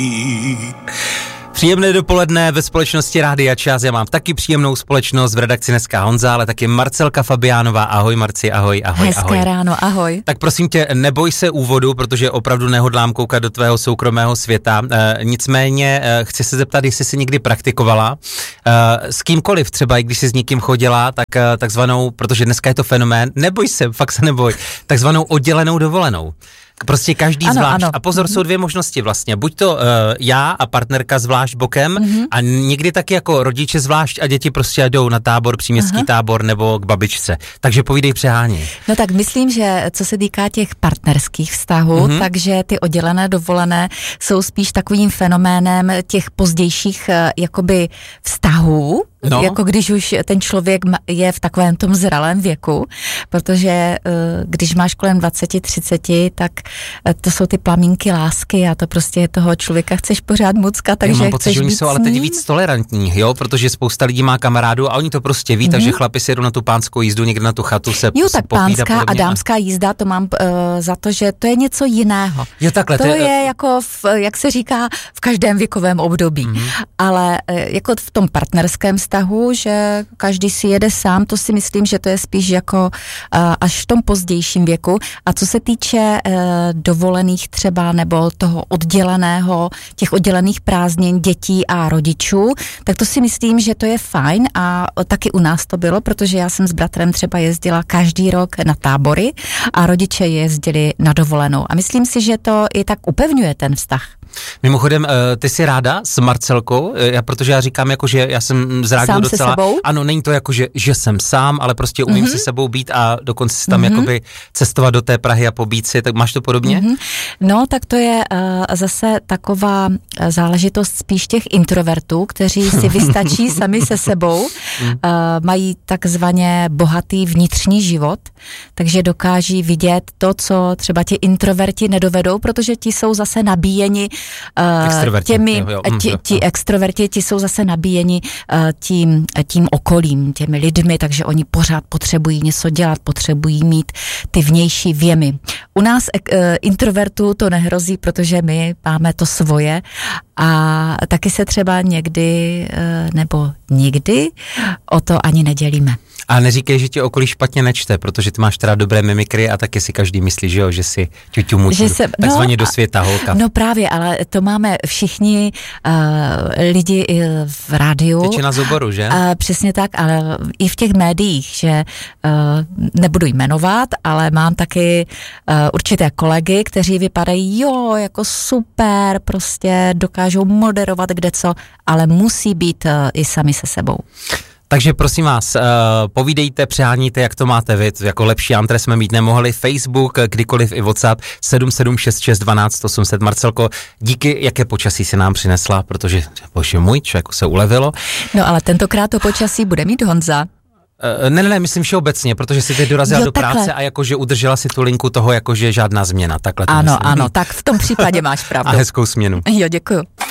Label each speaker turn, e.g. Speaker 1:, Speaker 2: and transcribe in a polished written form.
Speaker 1: Příjemné dopoledne ve společnosti Rádia Čas. Já mám taky příjemnou společnost v redakci dneska Honza, ale taky Marcelka Fabiánová. Ahoj Marci, ahoj.
Speaker 2: Hezké ráno, ahoj.
Speaker 1: Tak prosím tě, neboj se úvodu, protože opravdu nehodlám koukat do tvého soukromého světa. Nicméně chci se zeptat, jestli jsi někdy praktikovala s kýmkoliv, třeba i když jsi s někým chodila, tak takzvanou, protože dneska je to fenomén, neboj se, fakt se neboj, takzvanou oddělenou dovolenou. Prostě každý zvlášť. A pozor, jsou dvě možnosti vlastně. Buď to já a partnerka zvlášť bokem a někdy taky jako rodiče zvlášť a děti prostě jdou na tábor, příměstský tábor nebo k babičce. Takže povídej, přehání.
Speaker 2: No tak myslím, že co se týká těch partnerských vztahů, takže ty oddělené dovolené jsou spíš takovým fenoménem těch pozdějších jakoby vztahů, jako když už ten člověk je v takovém tom zralém věku, protože když máš kolem 20-30, tak to jsou ty plamínky lásky a to prostě toho člověka chceš pořád muckat, takže
Speaker 1: mám pocit,
Speaker 2: chceš
Speaker 1: že oni
Speaker 2: být
Speaker 1: jsou ale teď víc tolerantní, jo, protože spousta lidí má kamarádů a oni to prostě ví, takže chlapi si jedou na tu pánskou jízdu, někde na tu chatu se
Speaker 2: tak pánská a dámská jízda, to mám za to, že to je něco jiného.
Speaker 1: Jo, takhle.
Speaker 2: To je jako, jak se říká, v každém věkovém období. Ale jako v tom partnerském vztahu, že každý si jede sám, to si myslím, že to je spíš jako až v tom pozdějším věku. A co se týče dovolených třeba nebo toho odděleného, těch oddělených prázdnin dětí a rodičů, tak to si myslím, že to je fajn a taky u nás to bylo, protože já jsem s bratrem třeba jezdila každý rok na tábory a rodiče jezdili na dovolenou. A myslím si, že to i tak upevňuje ten vztah.
Speaker 1: Mimochodem, ty jsi ráda s Marcelkou, protože já říkám jako, že já jsem z rádiu docela...
Speaker 2: Se sebou?
Speaker 1: Ano, není to jako, že jsem sám, ale prostě umím se sebou být a dokonce si tam jakoby cestovat do té Prahy a pobít si, tak máš to podobně?
Speaker 2: No, tak to je zase taková záležitost spíš těch introvertů, kteří si vystačí sami se sebou, mají takzvaně bohatý vnitřní život, takže dokáží vidět to, co třeba ti introverti nedovedou, protože ti jsou zase nabíjeni ti extroverti, ti jsou zase nabíjeni tím okolím, těmi lidmi, takže oni pořád potřebují něco dělat, potřebují mít ty vnější věmy. U nás introvertů to nehrozí, protože my máme to svoje a taky se třeba někdy nebo nikdy o to ani nedělíme.
Speaker 1: A neříkej, že tě okolí špatně nečte, protože ty máš teda dobré mimikry a taky si každý myslí, že jsi ťuťumuťu, takzvaně do světa holka.
Speaker 2: No právě, ale to máme všichni lidi v rádiu.
Speaker 1: Většina z oboru, že?
Speaker 2: Přesně tak, ale i v těch médiích, že nebudu jmenovat, ale mám taky určité kolegy, kteří vypadají, jako super, prostě dokážou moderovat kdeco, ale musí být i sami se sebou.
Speaker 1: Takže prosím vás, povídejte, přeháníte, jak to máte vy, jako lepší antre jsme mít nemohli, Facebook, kdykoliv i WhatsApp 7766 12 800. Marcelko, díky, jaké počasí si nám přinesla, protože, bože můj, člověku se ulevilo.
Speaker 2: No ale tentokrát to počasí bude mít Honza.
Speaker 1: Ne, myslím všeobecně, protože si teď dorazila do práce a jakože udržela si tu linku toho, jakože žádná změna. Takhle to
Speaker 2: ano, tak v tom případě máš pravdu.
Speaker 1: A hezkou směnu.
Speaker 2: Jo, děkuju.